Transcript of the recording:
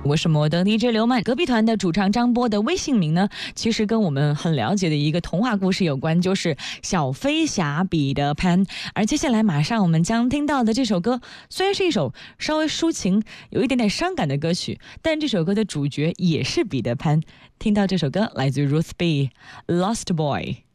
我是摩登 DJ 刘曼。隔壁团的主唱张波的微信名呢，其实跟我们很了解的一个童话故事有关，就是小飞侠彼得潘。而接下来马上我们将听到的这首歌，虽然是一首稍微抒情有一点点伤感的歌曲，但这首歌的主角也是彼得潘。听到这首歌来自 Ruth B Lost Boy。